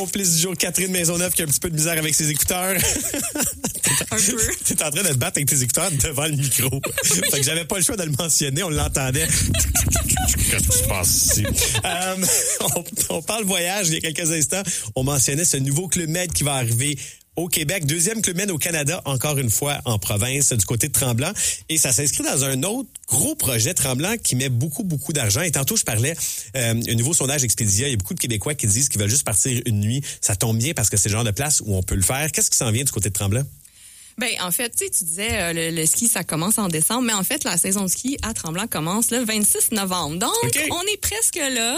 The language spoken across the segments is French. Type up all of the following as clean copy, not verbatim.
Complice du jour, Catherine Maisonneuve qui a un petit peu de misère avec ses écouteurs. Un peu. T'es en train de te battre avec tes écouteurs devant le micro. Fait que j'avais pas le choix de le mentionner, on l'entendait. Qu'est-ce qui se passe ici? On parle voyage il y a quelques instants. On mentionnait ce nouveau Club Med qui va arriver au Québec. Deuxième Club Med au Canada, encore une fois en province, du côté de Tremblant. Et ça s'inscrit dans un autre gros projet Tremblant qui met beaucoup d'argent. Et tantôt, je parlais un nouveau sondage Expedia. Il y a beaucoup de Québécois qui disent qu'ils veulent juste partir une nuit. Ça tombe bien parce que c'est le genre de place où on peut le faire. Qu'est-ce qui s'en vient du côté de Tremblant? Ben en fait, tu disais le ski ça commence en décembre, mais en fait la saison de ski à Tremblant commence le 26 novembre. Donc on est presque là.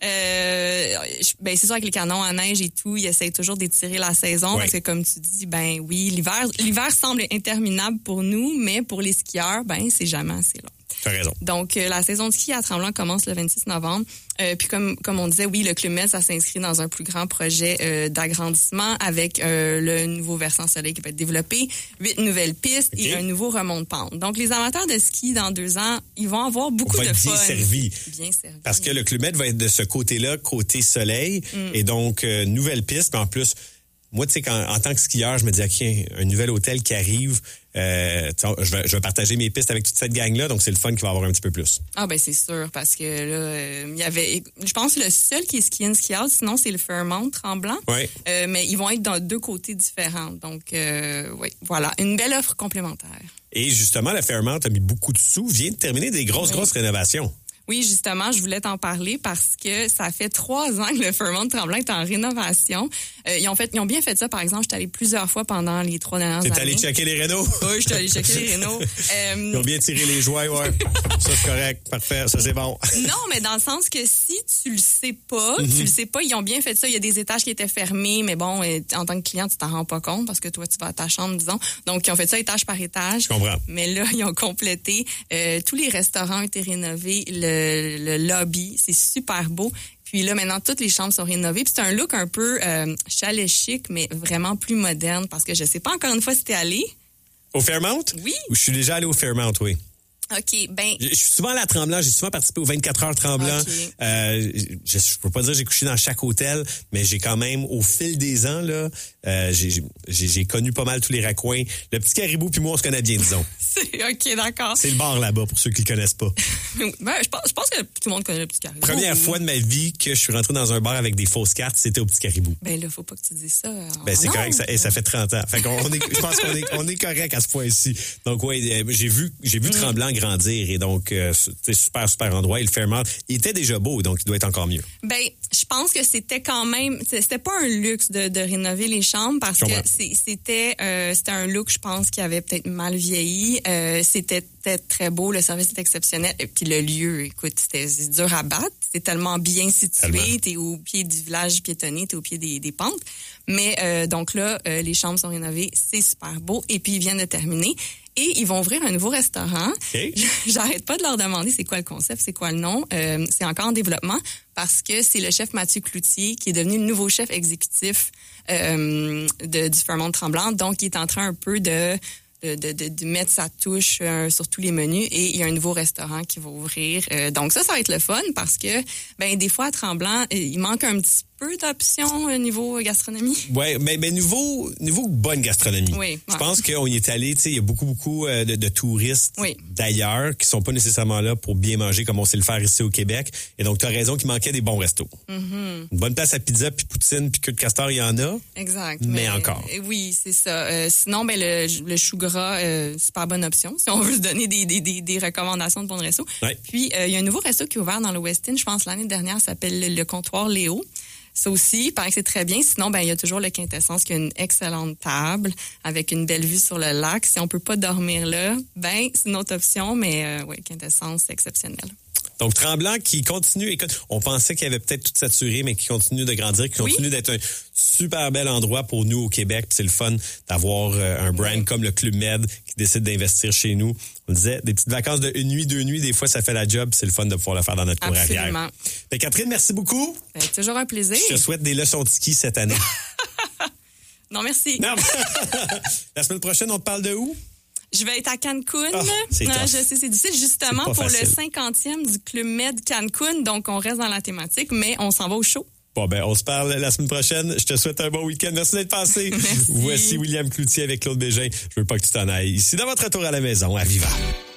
Ben c'est sûr avec les canons à neige et tout, ils essayent toujours d'étirer la saison parce que comme tu dis, ben oui, l'hiver semble interminable pour nous, mais pour les skieurs, ben c'est jamais assez long. T'as raison. Donc, la saison de ski à Tremblant commence le 26 novembre. Puis comme on disait, oui, le Club Med, ça s'inscrit dans un plus grand projet d'agrandissement avec le nouveau versant soleil qui va être développé, 8 nouvelles pistes et un nouveau remont de pente. Donc, les amateurs de ski, dans 2 ans, ils vont avoir beaucoup de fun. Bien servi. Parce que le Club Med va être de ce côté-là, côté soleil. Et donc, nouvelle piste. En plus, moi, tu sais, en tant que skieur, je me dis, OK, un nouvel hôtel qui arrive, je vais partager mes pistes avec toute cette gang-là, donc c'est le fun qui va avoir un petit peu plus. Ah ben c'est sûr, parce que là, il y avait, je pense que le seul qui est ski in, ski out, sinon c'est le Fairmont Tremblant. Oui. Mais ils vont être dans 2 côtés différents. Donc, oui, voilà, une belle offre complémentaire. Et justement, le Fairmont a mis beaucoup de sous, vient de terminer des grosses rénovations. Oui, justement, je voulais t'en parler parce que ça fait 3 ans que le Fairmont Tremblant est en rénovation. Ils ont bien fait ça, par exemple. J'étais allée plusieurs fois pendant les 3 dernières années. T'es allé checker les rénaux? Oui, j'étais allée checker les rénaux. Ils ont bien tiré les joies, ouais. Ça, c'est correct. Parfait. Ça, c'est bon. Non, mais dans le sens que si tu le sais pas, ils ont bien fait ça. Il y a des étages qui étaient fermés, mais bon, en tant que client, tu t'en rends pas compte parce que toi, tu vas à ta chambre, disons. Donc, ils ont fait ça étage par étage. Je comprends. Mais là, ils ont complété. Tous les restaurants ont été rénovés. Le lobby, c'est super beau. Puis là, maintenant, toutes les chambres sont rénovées. Puis c'est un look un peu chalet chic, mais vraiment plus moderne parce que je sais pas encore une fois si t'es allé. Au Fairmont? Oui. Ou je suis déjà allé au Fairmont, oui. OK, ben... Je suis souvent allé à Tremblant, j'ai souvent participé aux 24 heures Tremblant. Okay. Je peux pas dire que j'ai couché dans chaque hôtel, mais j'ai quand même, au fil des ans, là, j'ai connu pas mal tous les raccoins. Le Petit Caribou puis moi, on se connaît bien, disons. OK, d'accord. C'est le bar là-bas, pour ceux qui le connaissent pas. Ben, je pense que tout le monde connaît le Petit Caribou. Première fois de ma vie que je suis rentré dans un bar avec des fausses cartes, c'était au Petit Caribou. Ben là, faut pas que tu dises ça. Ben c'est correct, ça fait 30 ans. Fait je pense qu'on est correct à ce point-ci. Donc ouais, j'ai vu Tremblant grandir et donc c'est super endroit. Et le Fairmont, il était déjà beau, donc il doit être encore mieux. Ben, je pense que c'était quand même, c'était pas un luxe de rénover les chambres parce que c'était un look, je pense, qui avait peut-être mal vieilli. C'était très beau, le service était exceptionnel. Et puis le lieu, écoute, c'était dur à battre. C'était tellement bien situé. T'es au pied du village piétonnier, t'es au pied des pentes. Mais donc là, les chambres sont rénovées, c'est super beau. Et puis ils viennent de terminer. Et ils vont ouvrir un nouveau restaurant. Okay. J'arrête pas de leur demander c'est quoi le concept, c'est quoi le nom. C'est encore en développement parce que c'est le chef Mathieu Cloutier qui est devenu le nouveau chef exécutif du Fairmont Tremblant. Donc, il est en train un peu de mettre sa touche sur tous les menus et il y a un nouveau restaurant qui va ouvrir. Donc, ça va être le fun parce que ben des fois, à Tremblant, il manque un petit peu d'options au niveau gastronomie. Oui, mais niveau bonne gastronomie. Oui. Je pense qu'on y est allé, tu sais, il y a beaucoup de touristes d'ailleurs qui sont pas nécessairement là pour bien manger comme on sait le faire ici au Québec. Et donc, tu as raison qu'il manquait des bons restos. Une bonne place à pizza, puis poutine, puis queue de castor, il y en a. Exact. Mais encore. Oui, c'est ça. Sinon, ben le chou gras, super bonne option si on veut se donner des recommandations de bons restos. Ouais. Puis, il y a un nouveau resto qui est ouvert dans le West End, je pense l'année dernière, ça s'appelle le Comptoir Léo. Ça aussi, il paraît que c'est très bien. Sinon, ben il y a toujours le Quintessence qui a une excellente table avec une belle vue sur le lac. Si on peut pas dormir là, ben c'est une autre option, mais oui, Quintessence, c'est exceptionnel. Donc, Tremblant qui continue, écoute, on pensait qu'il avait peut-être tout saturé, mais qui continue de grandir, qui continue d'être un super bel endroit pour nous au Québec. Puis c'est le fun d'avoir un brand comme le Club Med qui décide d'investir chez nous. On disait, des petites vacances de 1 nuit, 2 nuits, des fois, ça fait la job. C'est le fun de pouvoir le faire dans notre cour arrière. Absolument. Ben, Catherine, merci beaucoup. Ben, toujours un plaisir. Je te souhaite des leçons de ski cette année. Non, merci. Non. La semaine prochaine, on te parle de où? Je vais être à Cancun. C'est je sais, c'est difficile, justement, pour facile. le 50e du Club Med Cancun. Donc, on reste dans la thématique, mais on s'en va au show. Bon, ben, on se parle la semaine prochaine. Je te souhaite un bon week-end. Merci d'être passé. Merci. Voici William Cloutier avec Claude Bégin. Je veux pas que tu t'en ailles. Ici, dans votre retour à la maison, à Viva.